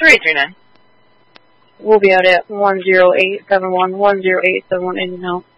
3839. We'll be out at 10871 ending now.